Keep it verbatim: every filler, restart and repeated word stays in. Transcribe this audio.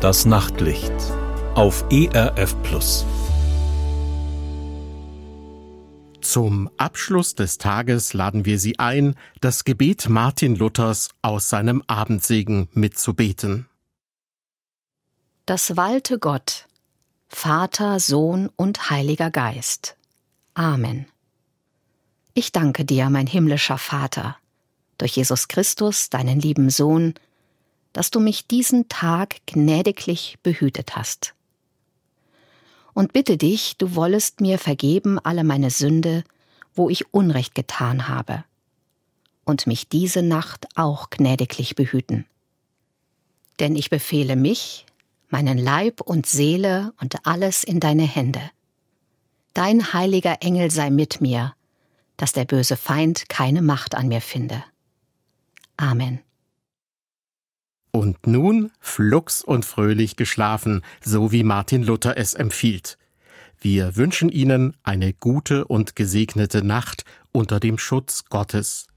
Das Nachtlicht auf E R F Plus. Zum Abschluss des Tages laden wir Sie ein, das Gebet Martin Luthers aus seinem Abendsegen mitzubeten. Das walte Gott, Vater, Sohn und Heiliger Geist. Amen. Ich danke dir, mein himmlischer Vater, durch Jesus Christus, deinen lieben Sohn, dass du mich diesen Tag gnädiglich behütet hast. Und bitte dich, du wollest mir vergeben alle meine Sünde, wo ich Unrecht getan habe, und mich diese Nacht auch gnädiglich behüten. Denn ich befehle mich, meinen Leib und Seele und alles in deine Hände. Dein heiliger Engel sei mit mir, dass der böse Feind keine Macht an mir finde. Amen. Und nun flugs und fröhlich geschlafen, so wie Martin Luther es empfiehlt. Wir wünschen Ihnen eine gute und gesegnete Nacht unter dem Schutz Gottes.